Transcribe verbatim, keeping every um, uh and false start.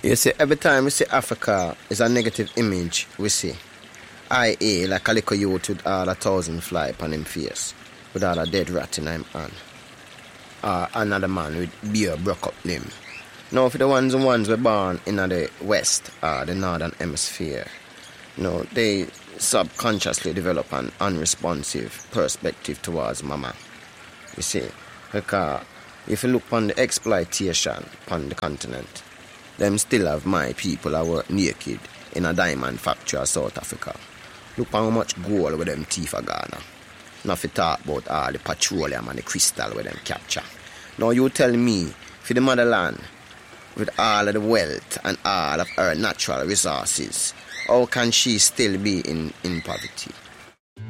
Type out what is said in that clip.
You see, every time we see Africa is a negative image we see. I A like a little youth with all a thousand fly upon him face, with all a dead rat in him hand. Or another man with beer broke up limb. Now for the ones and ones were born in the west or the northern hemisphere, you know, they subconsciously develop an unresponsive perspective towards mama. You see, because if you look on the exploitation on the continent, them still have my people that work naked in a diamond factory of South Africa. Look how much gold with them thief are Ghana. Now if you talk about all the petroleum and the crystal with them capture. Now you tell me, for the motherland, with all of the wealth and all of her natural resources, how can she still be in, in poverty?